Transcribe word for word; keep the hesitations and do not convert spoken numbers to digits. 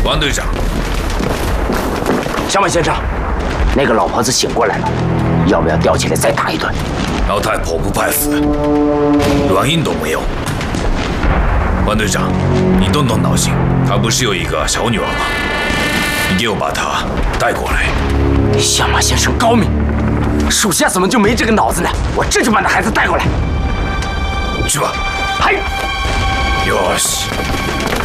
王队长， 小马先生，那个老婆子醒过来了，要不要吊起来再打一顿？ 老太婆不怕死，软硬都没有。王队长，你动动脑筋，她不是有一个小女儿吗？你给我把她带过来。 小马先生高明，属下怎么就没这个脑子呢？我这就把那孩子带过来。 去吧。 嗨， よし。